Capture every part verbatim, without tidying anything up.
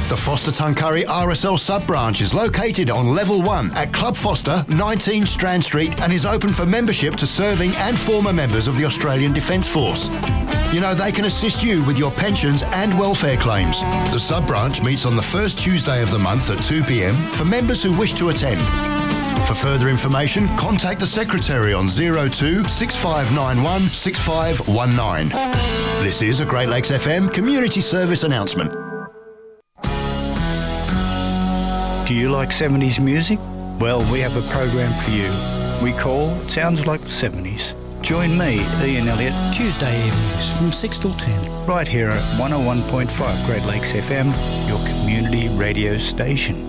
The Foster Tuncurry R S L sub-branch is located on Level one at Club Foster, nineteen Strand Street, and is open for membership to serving and former members of the Australian Defence Force. You know, they can assist you with your pensions and welfare claims. The sub-branch meets on the first Tuesday of the month at two p m for members who wish to attend. For further information, contact the Secretary on zero two six five nine one six five one nine. This is a Great Lakes F M community service announcement. Do you like seventies music? Well, we have a program for you. We call Sounds Like the seventies. Join me, Ian Elliott, Tuesday evenings from six till ten. Right here at one oh one point five Great Lakes F M, your community radio station.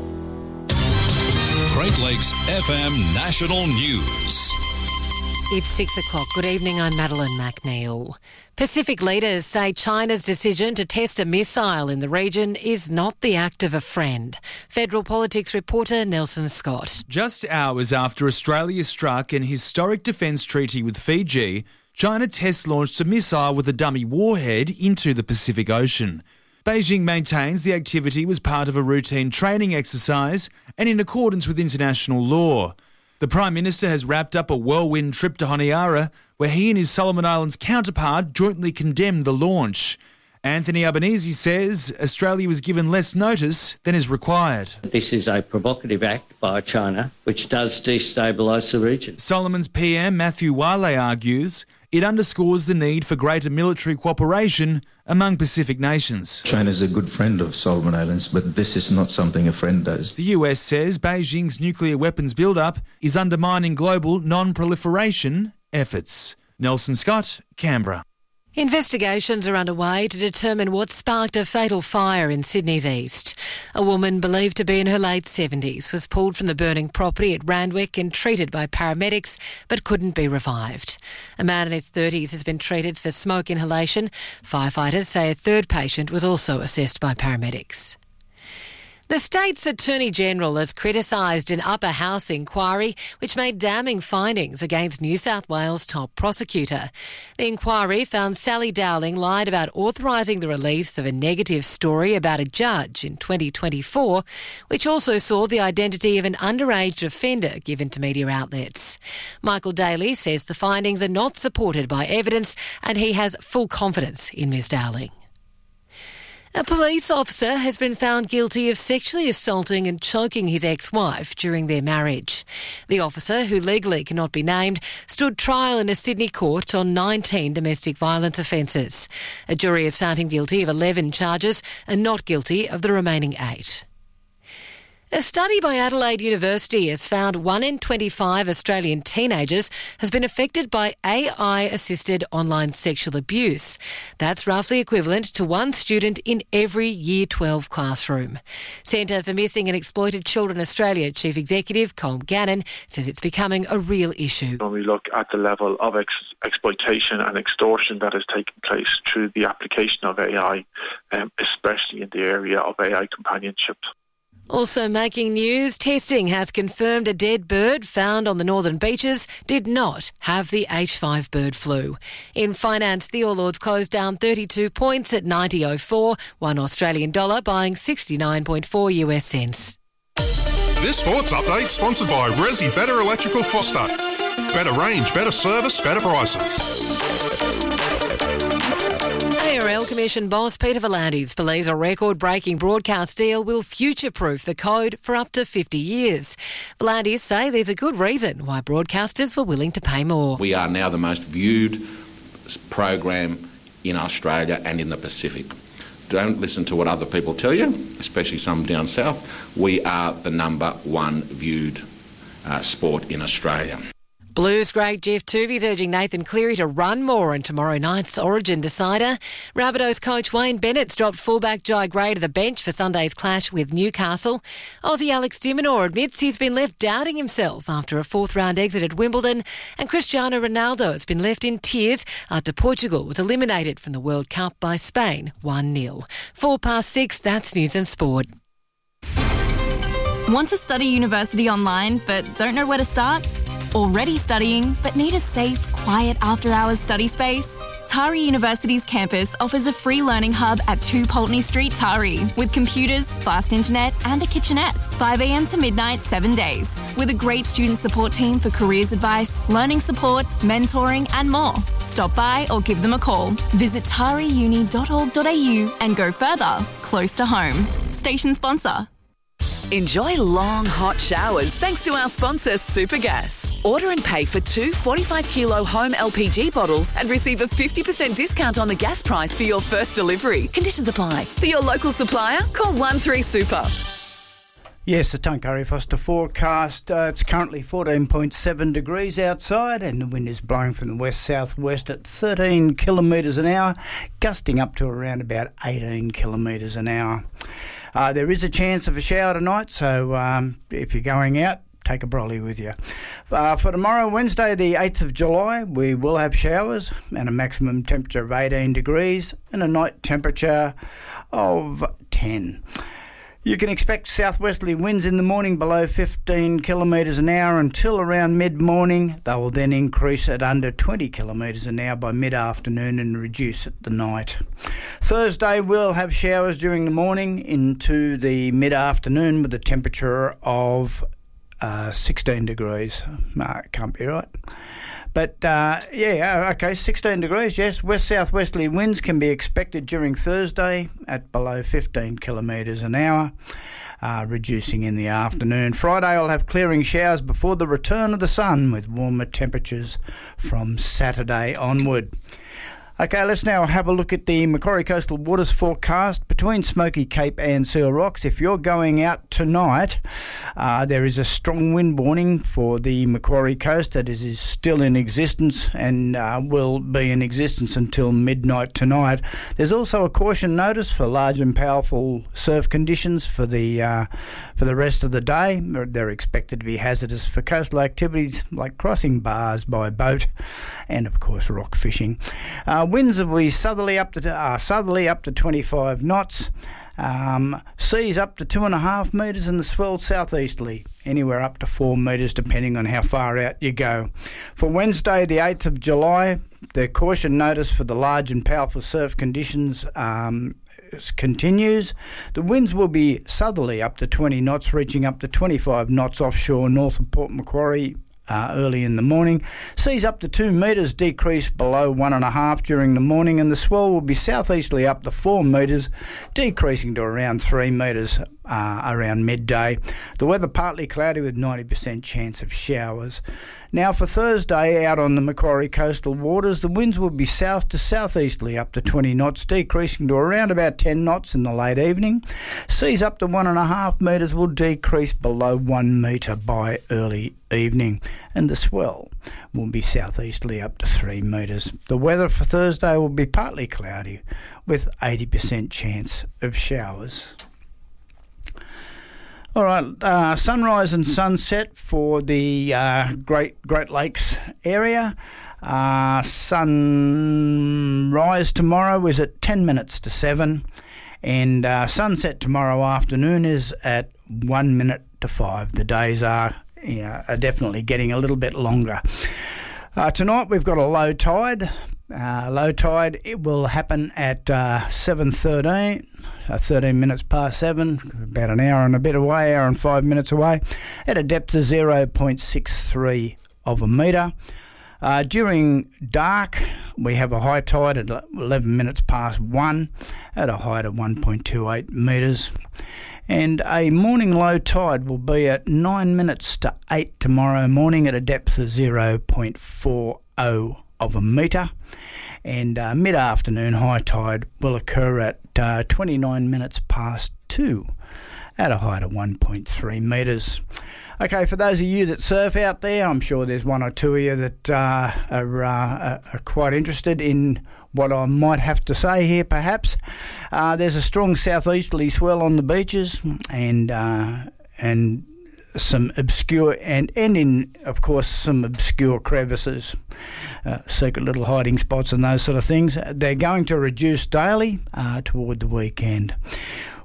Great Lakes F M National News. It's six o'clock. Good evening, I'm Madeline McNeil. Pacific leaders say China's decision to test a missile in the region is not the act of a friend. Federal politics reporter Nelson Scott. Just hours after Australia struck an historic defence treaty with Fiji, China test launched a missile with a dummy warhead into the Pacific Ocean. Beijing maintains the activity was part of a routine training exercise and in accordance with international law. The Prime Minister has wrapped up a whirlwind trip to Honiara, where he and his Solomon Islands counterpart jointly condemned the launch. Anthony Albanese says Australia was given less notice than is required. This is a provocative act by China, which does destabilise the region. Solomon's P M Matthew Wale argues it underscores the need for greater military cooperation among Pacific nations. China is a good friend of Solomon Islands, but this is not something a friend does. The U S says Beijing's nuclear weapons build-up is undermining global non-proliferation efforts. Nelson Scott, Canberra. Investigations are underway to determine what sparked a fatal fire in Sydney's east. A woman believed to be in her late seventies was pulled from the burning property at Randwick and treated by paramedics but couldn't be revived. A man in his thirties has been treated for smoke inhalation. Firefighters say a third patient was also assessed by paramedics. The state's Attorney-General has criticised an upper house inquiry which made damning findings against New South Wales top prosecutor. The inquiry found Sally Dowling lied about authorising the release of a negative story about a judge in twenty twenty-four, which also saw the identity of an underage offender given to media outlets. Michael Daly says the findings are not supported by evidence and he has full confidence in Miz Dowling. A police officer has been found guilty of sexually assaulting and choking his ex-wife during their marriage. The officer, who legally cannot be named, stood trial in a Sydney court on nineteen domestic violence offences. A jury has found him guilty of eleven charges and not guilty of the remaining eight. A study by Adelaide University has found one in twenty-five Australian teenagers has been affected by A I-assisted online sexual abuse. That's roughly equivalent to one student in every Year twelve classroom. Centre for Missing and Exploited Children Australia Chief Executive Colm Gannon says it's becoming a real issue. When we look at the level of ex- exploitation and extortion that has taken place through the application of A I, um, especially in the area of A I companionship. Also making news, testing has confirmed a dead bird found on the northern beaches did not have the H five bird flu. In finance, the All Ords closed down thirty-two points at ninety oh four, one Australian dollar buying sixty-nine point four US cents. This sports update sponsored by Resi Better Electrical Foster. Better range, better service, better prices. A R L Commission boss Peter V'landys believes a record-breaking broadcast deal will future-proof the code for up to fifty years. V'landys say there's a good reason why broadcasters were willing to pay more. We are now the most viewed program in Australia and in the Pacific. Don't listen to what other people tell you, especially some down south. We are the number one viewed uh, sport in Australia. Blues great Jeff Tuvey's urging Nathan Cleary to run more in tomorrow night's Origin decider. Rabbitohs coach Wayne Bennett's dropped fullback Jai Gray to the bench for Sunday's clash with Newcastle. Aussie Alex de Minaur admits he's been left doubting himself after a fourth-round exit at Wimbledon, and Cristiano Ronaldo has been left in tears after Portugal was eliminated from the World Cup by Spain one nil. Four past six, that's News and Sport. Want to study university online but don't know where to start? Already studying but need a safe, quiet after-hours study space? Tari University's campus offers a free learning hub at two Pulteney Street, Tari, with computers, fast internet and a kitchenette. five a.m. to midnight, seven days. With a great student support team for careers advice, learning support, mentoring and more. Stop by or give them a call. Visit tari uni dot org dot a u and go further, close to home. Station sponsor. Enjoy long, hot showers thanks to our sponsor, Supergas. Order and pay for two forty-five kilo home L P G bottles and receive a fifty percent discount on the gas price for your first delivery. Conditions apply. For your local supplier, call one three super. Yes, the Tuncurry Foster forecast. Uh, it's currently fourteen point seven degrees outside and the wind is blowing from the west-southwest at thirteen kilometres an hour, gusting up to around about eighteen kilometres an hour. Uh, there is a chance of a shower tonight, so um, if you're going out, take a brolly with you. Uh, for tomorrow, Wednesday the eighth of July, we will have showers and a maximum temperature of eighteen degrees and a night temperature of ten. You can expect southwesterly winds in the morning below fifteen kilometres an hour until around mid-morning. They will then increase at under twenty kilometres an hour by mid-afternoon and reduce at the night. Thursday we'll have showers during the morning into the mid-afternoon with a temperature of uh, sixteen degrees. No, it can't be right. But, uh, yeah, okay, sixteen degrees, yes. West-southwesterly winds can be expected during Thursday at below fifteen kilometres an hour, uh, reducing in the afternoon. Friday will have clearing showers before the return of the sun with warmer temperatures from Saturday onward. Okay, let's now have a look at the Macquarie Coastal Waters forecast between Smoky Cape and Seal Rocks. If you're going out tonight, uh, there is a strong wind warning for the Macquarie Coast that is, is still in existence and uh, will be in existence until midnight tonight. There's also a caution notice for large and powerful surf conditions for the uh, for the rest of the day. They're expected to be hazardous for coastal activities like crossing bars by boat and, of course, rock fishing. Uh, winds will be southerly up to uh, southerly up to twenty-five knots. Um, seas up to two and a half metres and the swell southeasterly, anywhere up to four metres depending on how far out you go. For Wednesday, the eighth of July, the caution notice for the large and powerful surf conditions um, continues. The winds will be southerly up to twenty knots, reaching up to twenty-five knots offshore north of Port Macquarie. Uh, early in the morning. Seas up to two metres, decrease below one and a half during the morning, and the swell will be southeasterly up to four metres, decreasing to around three metres uh, around midday. The weather partly cloudy with ninety percent chance of showers. Now for Thursday, out on the Macquarie coastal waters, the winds will be south to southeasterly up to twenty knots, decreasing to around about ten knots in the late evening. Seas up to one and a half metres will decrease below one metre by early evening, and the swell will be southeasterly up to three metres. The weather for Thursday will be partly cloudy with eighty percent chance of showers. All right, uh, sunrise and sunset for the uh, Great Great Lakes area. Uh, sunrise tomorrow is at ten minutes to seven, and uh, sunset tomorrow afternoon is at one minute to five. The days are, you know, are definitely getting a little bit longer. Uh, tonight we've got a low tide. Uh, low tide, it will happen at uh, seven thirteen. Uh, thirteen minutes past seven, about an hour and a bit away, hour and five minutes away, at a depth of zero point six three of a metre. Uh, during dark, we have a high tide at eleven minutes past one, at a height of one point two eight metres. And a morning low tide will be at nine minutes to eight tomorrow morning at a depth of zero point four zero of a metre. And uh, mid-afternoon high tide will occur at uh, twenty-nine minutes past two at a height of one point three metres. Okay, for those of you that surf out there, I'm sure there's one or two of you that uh, are, uh, are quite interested in what I might have to say here perhaps. Uh, there's a strong southeasterly swell on the beaches and uh, and some obscure and, and in, of course, some obscure crevices, uh, secret little hiding spots and those sort of things. They're going to reduce daily uh, toward the weekend.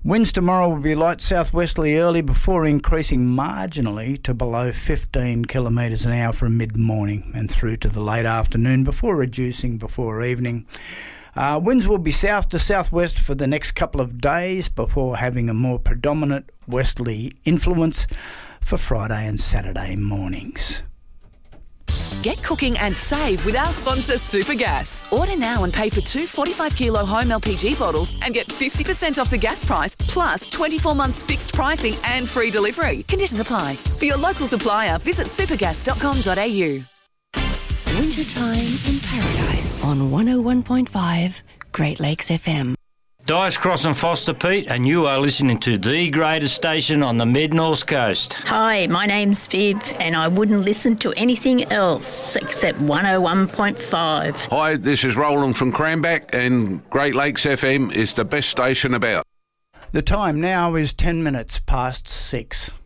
Winds tomorrow will be light southwesterly early before increasing marginally to below fifteen kilometres an hour from mid-morning and through to the late afternoon before reducing before evening. Uh, winds will be south to southwest for the next couple of days before having a more predominant westerly influence for Friday and Saturday mornings. Get cooking and save with our sponsor Supergas. Order now and pay for two forty-five kilo home L P G bottles and get fifty percent off the gas price plus twenty-four months fixed pricing and free delivery. Conditions apply. For your local supplier, visit supergas dot com dot a u. Wintertime in Paradise on one oh one point five Great Lakes F M. Dice Cross and Foster Pete, and you are listening to the greatest station on the mid-north coast. Hi, my name's Viv, and I wouldn't listen to anything else except one oh one point five. Hi, this is Roland from Cranback, and Great Lakes F M is the best station about. The time now is ten minutes past six.